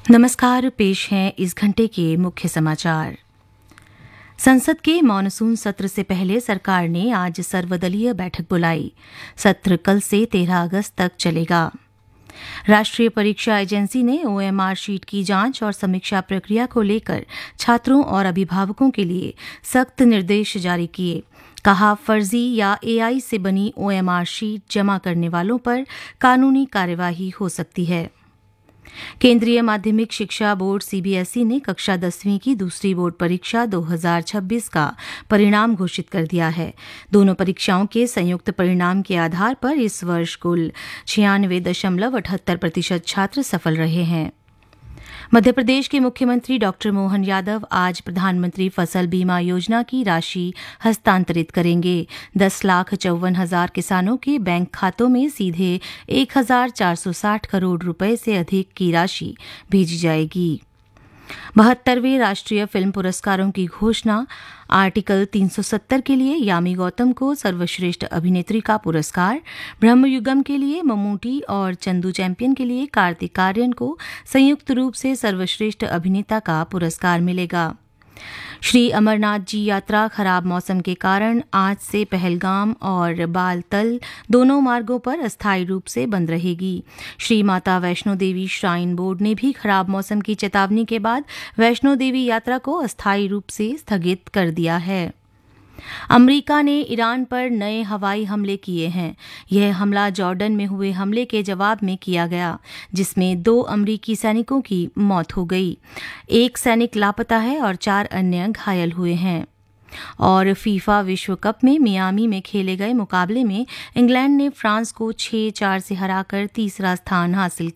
नमस्कार, पेश हैं इस घंटे के मुख्य समाचार। संसद के मॉनसून सत्र से पहले सरकार ने आज सर्वदलीय बैठक बुलाई। सत्र कल से 13 अगस्त तक चलेगा। राष्ट्रीय परीक्षा एजेंसी ने ओएमआर शीट की जांच और समीक्षा प्रक्रिया को लेकर छात्रों और अभिभावकों के लिए सख्त निर्देश जारी किए। कहा, फर्जी या एआई से बनी ओएमआर शीट जमा करने वालों पर कानूनी कार्यवाही हो सकती है। केंद्रीय माध्यमिक शिक्षा बोर्ड सीबीएसई ने कक्षा 10वीं की दूसरी बोर्ड परीक्षा 2026 का परिणाम घोषित कर दिया है। दोनों परीक्षाओं के संयुक्त परिणाम के आधार पर इस वर्ष कुल 96.78% छात्र सफल रहे हैं। मध्य प्रदेश के मुख्यमंत्री डॉक्टर मोहन यादव आज प्रधानमंत्री फसल बीमा योजना की राशि हस्तांतरित करेंगे। 10,54,000 किसानों के बैंक खातों में सीधे 1,460 करोड़ रुपए से अधिक की राशि भेजी जाएगी। 72वें राष्ट्रीय फिल्म पुरस्कारों की घोषणा। आर्टिकल 370 के लिए यामी गौतम को सर्वश्रेष्ठ अभिनेत्री का पुरस्कार, ब्रह्मयुगम के लिए ममूटी और चंदू चैंपियन के लिए कार्तिक आर्यन को संयुक्त रूप से सर्वश्रेष्ठ अभिनेता का पुरस्कार मिलेगा। श्री अमरनाथ जी यात्रा खराब मौसम के कारण आज से पहलगाम और बालतल दोनों मार्गों पर अस्थायी रूप से बंद रहेगी। श्री माता वैष्णो देवी श्राइन बोर्ड ने भी खराब मौसम की चेतावनी के बाद वैष्णो देवी यात्रा को अस्थायी रूप से स्थगित कर दिया है। अमेरिका ने ईरान पर नए हवाई हमले किए हैं। यह हमला जॉर्डन में हुए हमले के जवाब में किया गया, जिसमें 2 अमेरिकी सैनिकों की मौत हो गई। 1 सैनिक लापता है और 4 अन्य घायल हुए हैं। और फीफा विश्व कप में मियामी में खेले गए मुकाबले में इंग्लैंड ने फ्रांस को 6-4 से हराकर तीसरा स्थान हासिल